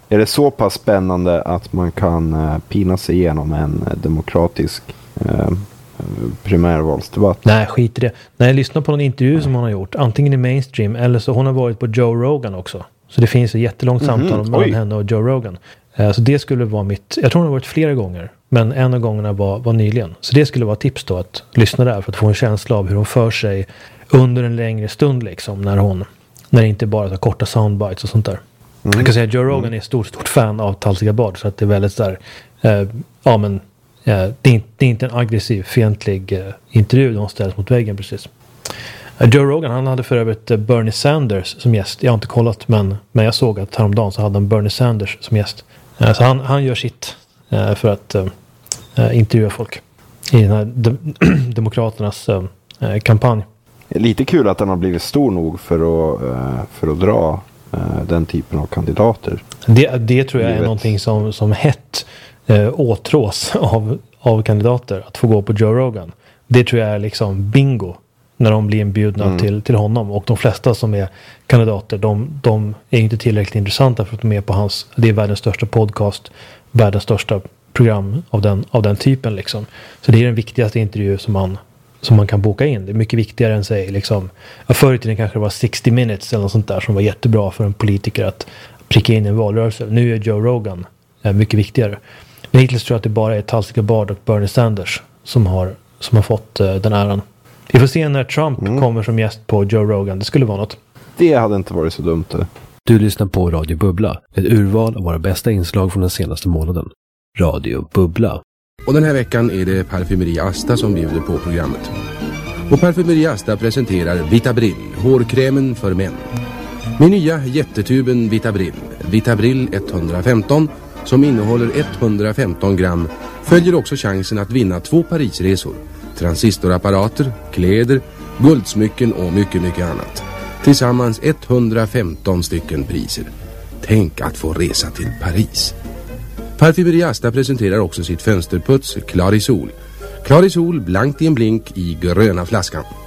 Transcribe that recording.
Är det så pass spännande att man kan pina sig igenom en demokratisk primärvalsdebatt? Nej, skit i det. När jag lyssnar på någon intervju som hon har gjort, antingen i mainstream eller så hon har varit på Joe Rogan också. Så det finns ett jättelångt samtal mellan henne och Joe Rogan. Så det skulle vara jag tror hon har varit flera gånger, men en av gångerna var nyligen. Så det skulle vara tips då att lyssna där för att få en känsla av hur hon för sig under en längre stund liksom, när det inte bara är korta soundbites och sånt där. Jag kan säga att Joe Rogan är stort fan av Tulsi Gabbard, så att det är väldigt där det är inte en aggressiv, fientlig intervju där hon ställs mot väggen precis. Joe Rogan, han hade för övrigt Bernie Sanders som gäst. Jag har inte kollat, men jag såg att häromdagen så hade han Bernie Sanders som gäst. Så han gör sitt för att intervjua folk i den här demokraternas kampanj. Lite kul att han har blivit stor nog för att dra den typen av kandidater. Det tror jag är någonting som hett åtrås av kandidater att få gå på Joe Rogan. Det tror jag är liksom bingo när de blir inbjudna till honom, och de flesta som är kandidater de är inte tillräckligt intressanta för att de är med på det är världens största podcast, världens största program av den typen liksom. Så det är den viktigaste intervju som man kan boka in. Det är mycket viktigare än sig liksom, förr i tiden kanske det var 60 minutes eller något sånt där som var jättebra för en politiker att pricka in i en valrörelse. Nu är Joe Rogan mycket viktigare. Men hittills tror jag att det bara är Tulsi Gabbard och Bernie Sanders som har fått den äran. Vi får se när Trump kommer som gäst på Joe Rogan. Det skulle vara något. Det hade inte varit så dumt. Du lyssnar på Radio Bubbla. Ett urval av våra bästa inslag från den senaste månaden. Radio Bubbla. Och den här veckan är det Parfymeri Asta som bjuder på programmet. Och Parfymeri Asta presenterar Vitabrill, hårkrämen för män. Med nya jättetuben Vitabrill 115, som innehåller 115 gram, följer också chansen att vinna 2 Parisresor, transistorapparater, kläder, guldsmycken och mycket, mycket annat. Tillsammans 115 stycken priser. Tänk att få resa till Paris. Parfymeri Asta presenterar också sitt fönsterputs Clarisol. Clarisol blankt i en blink i gröna flaskan.